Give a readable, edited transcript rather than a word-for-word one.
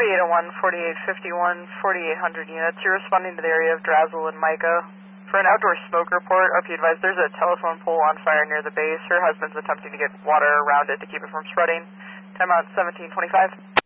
4801, 4851, 4800 units. You're responding to the area of Drazzle and Micah. For an outdoor smoke report, RP advised there's a telephone pole on fire near the base. Her husband's attempting to get water around it to keep it from spreading. Timeout 1725.